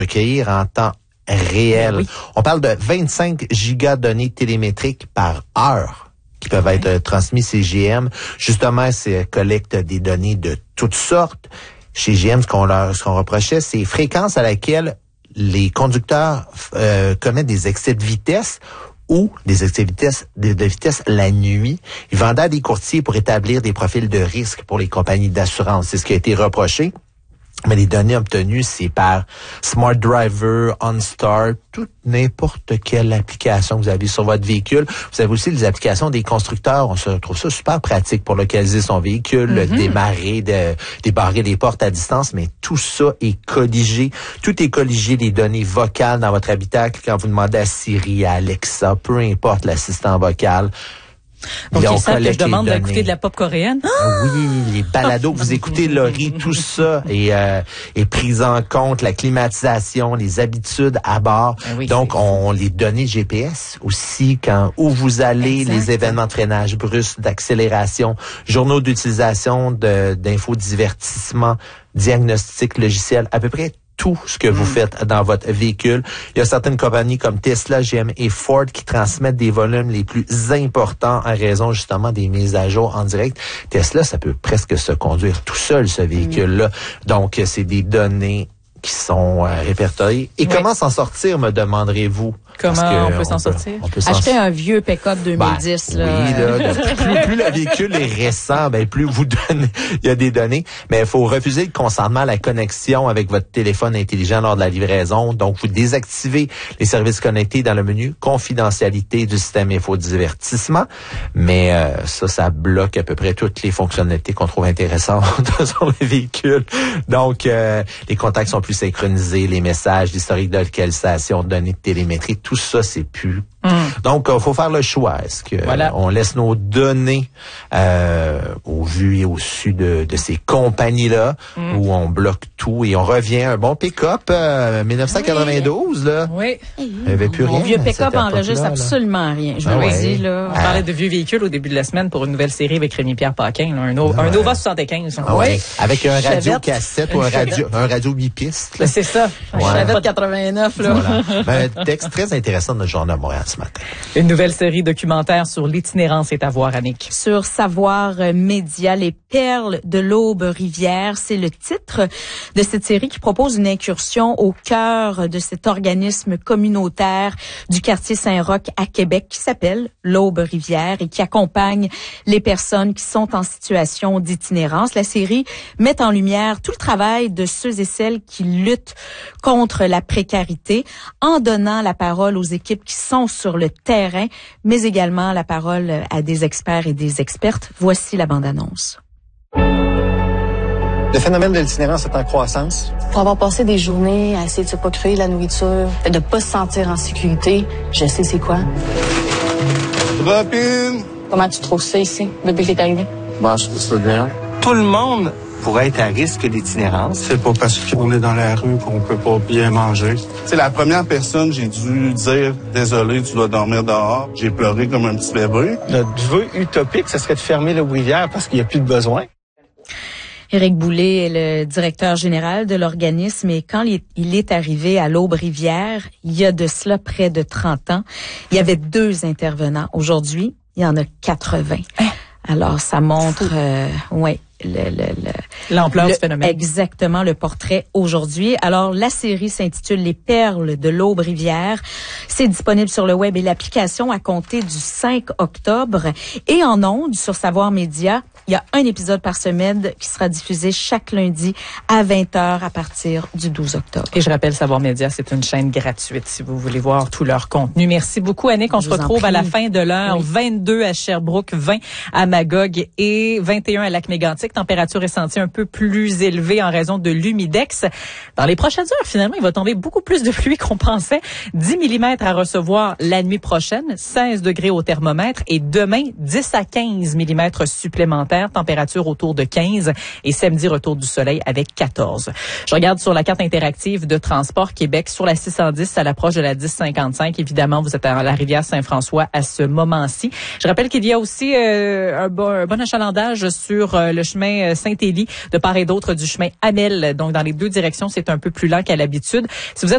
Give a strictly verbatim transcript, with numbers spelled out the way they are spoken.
recueillir en temps réel. Oui. On parle de vingt-cinq gigadonnées télémétriques par heure qui peuvent ouais. être euh, transmises chez G M. Justement, c'est collecte des données de toutes sortes. Chez G M, ce qu'on leur ce qu'on reprochait, c'est fréquence à laquelle les conducteurs euh, commettent des excès de vitesse ou des excès de vitesse, de, de vitesse la nuit. Ils vendaient à des courtiers pour établir des profils de risque pour les compagnies d'assurance. C'est ce qui a été reproché. Mais les données obtenues, c'est par Smart Driver, OnStar, toute n'importe quelle application que vous avez sur votre véhicule. Vous avez aussi les applications des constructeurs. On se trouve ça super pratique pour localiser son véhicule, mm-hmm. démarrer, de, débarrer les portes à distance, mais tout ça est colligé. Tout est colligé, les données vocales dans votre habitacle. Quand vous demandez à Siri, à Alexa, peu importe l'assistant vocal, donc, ils savent que je demande d'écouter de la pop coréenne. Ah! Oui, les balados que vous écoutez, Laurie, tout ça est, euh, est pris en compte, la climatisation, les habitudes à bord. Ah oui, donc, on les données G P S aussi, quand où vous allez, exact. Les événements de freinage brusque, d'accélération, journaux d'utilisation, de, d'infodivertissement, diagnostic logiciel, à peu près tout ce que vous faites dans votre véhicule. Il y a certaines compagnies comme Tesla, G M et Ford qui transmettent des volumes les plus importants en raison justement des mises à jour en direct. Tesla, ça peut presque se conduire tout seul, ce véhicule-là. Mm. Donc, c'est des données qui sont euh, répertoriées. Et oui. Comment s'en sortir, me demanderez-vous? Comment on peut s'en sortir? On peut Acheter un vieux pick-up deux mille dix. Ben, là. Oui, là, plus, plus le véhicule est récent, ben plus vous donnez, il y a des données. Mais il faut refuser le consentement à la connexion avec votre téléphone intelligent lors de la livraison. Donc, vous désactivez les services connectés dans le menu confidentialité du système infodivertissement. Mais euh, ça, ça bloque à peu près toutes les fonctionnalités qu'on trouve intéressantes sur le véhicule. Donc, euh, les contacts sont plus synchronisés, les messages, l'historique de localisation, données de télémétrie, tout ça, c'est plus. Mm. Donc, il euh, faut faire le choix. Est-ce que voilà. euh, on laisse nos données euh, au vu et au su de, de ces compagnies-là, mm. où on bloque tout et on revient à un bon pick-up euh, dix-neuf cent quatre-vingt-douze, là. Oui. Il n'y avait plus Mon rien. Mon vieux pick-up enregistre absolument rien. Je ah vous le ouais. dis, là. On parlait de vieux véhicules au début de la semaine pour une nouvelle série avec Rémi-Pierre Paquin, là, un, o- ah, un Nova soixante-quinze. Ah ouais. Avec un radio-cassette ou un radio, un radio huit pistes. Là. C'est ça. Ouais. Chevette quatre-vingt-neuf, là. Voilà. Ben, un texte très intéressant de notre journal de Montréal ce matin. Une nouvelle série documentaire sur l'itinérance est à voir, Annick. Sur Savoir Média, les perles de l'Aube-Rivière, c'est le titre de cette série qui propose une incursion au cœur de cet organisme communautaire du quartier Saint-Roch à Québec qui s'appelle l'Aube-Rivière et qui accompagne les personnes qui sont en situation d'itinérance. La série met en lumière tout le travail de ceux et celles qui luttent contre la précarité en donnant la parole aux équipes qui sont sur le terrain, mais également la parole à des experts et des expertes. Voici la bande-annonce. Le phénomène de l'itinérance est en croissance. Pour avoir passé des journées à essayer de se procurer de la nourriture, de pas se sentir en sécurité, je sais c'est quoi. Robin! Comment tu trouves ça ici, depuis que t'es arrivé? Bon, je trouve ça bien. Tout le monde pourrait être à risque d'itinérance. C'est pas parce qu'on est dans la rue qu'on peut pas bien manger. C'est la première personne, j'ai dû dire « Désolé, tu dois dormir dehors ». J'ai pleuré comme un petit bébé. Notre vœu utopique, ce serait de fermer l'Aube-Rivière parce qu'il n'y a plus de besoin. Éric Boulay est le directeur général de l'organisme et quand il est arrivé à l'Aube-Rivière, il y a de cela près de trente ans, il y avait deux intervenants. Aujourd'hui, il y en a quatre-vingts. Alors, ça montre, euh, ouais. Le, le, le, l'ampleur le, du phénomène. Exactement, le portrait aujourd'hui. Alors, la série s'intitule Les perles de l'Aube-Rivière. C'est disponible sur le web et l'application à compter du cinq octobre. Et en ondes, sur Savoir Média, il y a un épisode par semaine qui sera diffusé chaque lundi à vingt heures à partir du douze octobre. Et je rappelle, Savoir Média, c'est une chaîne gratuite si vous voulez voir tout leur contenu. Merci beaucoup, Annick. On je se retrouve à la fin de l'heure. Oui. vingt-deux à Sherbrooke, vingt à Magog et vingt et un à Lac-Mégantic. Température ressentie un peu plus élevée en raison de l'humidex. Dans les prochaines heures, finalement, il va tomber beaucoup plus de pluie qu'on pensait. dix millimètres à recevoir la nuit prochaine, seize degrés au thermomètre et demain, dix à quinze millimètres supplémentaires, température autour de quinze et samedi, retour du soleil avec quatorze. Je regarde sur la carte interactive de Transport Québec sur la six cent dix à l'approche de la dix cinquante-cinq. Évidemment, vous êtes à la rivière Saint-François à ce moment-ci. Je rappelle qu'il y a aussi euh, un, bon, un bon achalandage sur euh, le chemin Saint-Élie, de part et d'autre du chemin Amel. Donc, dans les deux directions, c'est un peu plus lent qu'à l'habitude. Si vous êtes